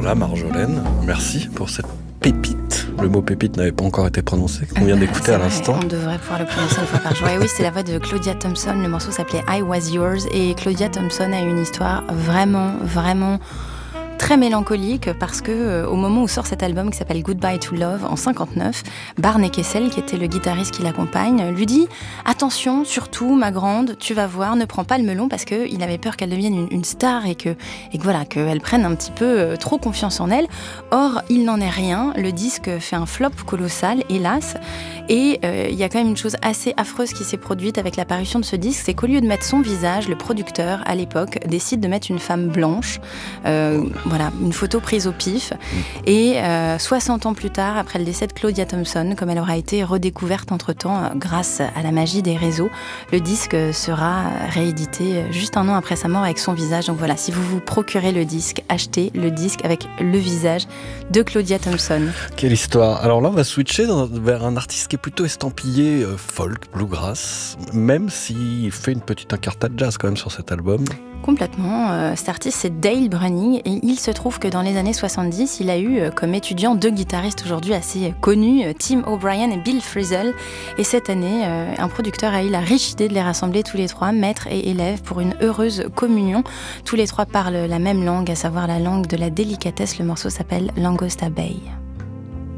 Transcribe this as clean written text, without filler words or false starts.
là, Marjolaine. Merci pour cette pépite. Le mot pépite n'avait pas encore été prononcé, qu'on vient d'écouter à l'instant. On devrait pouvoir le prononcer une fois par jour. Et oui, c'est la voix de Claudia Thompson. Le morceau s'appelait I Was Yours. Et Claudia Thompson a une histoire vraiment très mélancolique parce que au moment où sort cet album qui s'appelle Goodbye to Love en 59, Barney Kessel, qui était le guitariste qui l'accompagne, lui dit « Attention, surtout ma grande, tu vas voir, ne prends pas le melon » parce qu'il avait peur qu'elle devienne une star et que voilà, qu'elle prenne un petit peu trop confiance en elle. Or, il n'en est rien, le disque fait un flop colossal, hélas. Et il y a quand même une chose assez affreuse qui s'est produite avec la parution de ce disque, c'est qu'au lieu de mettre son visage, le producteur, à l'époque, décide de mettre une femme blanche. Voilà, une photo prise au pif. Et 60 ans plus tard, après le décès de Claudia Thompson, comme elle aura été redécouverte entre-temps grâce à la magie des réseaux, le disque sera réédité juste un an après sa mort avec son visage. Donc voilà, si vous vous procurez le disque, achetez le disque avec le visage de Claudia Thompson. Quelle histoire. Alors là, on va switcher vers un artiste qui est plutôt estampillé folk, bluegrass, même s'il fait une petite incartade jazz quand même sur cet album. Complètement. Cet artiste, c'est Dale Bruning, et il se trouve que dans les années 70, il a eu comme étudiants 2 guitaristes aujourd'hui assez connus, Tim O'Brien et Bill Frisell. Et cette année, un producteur a eu la riche idée de les rassembler tous les 3, maîtres et élèves, pour une heureuse communion. Tous les 3 parlent la même langue, à savoir la langue de la délicatesse. Le morceau s'appelle Langosta Bay.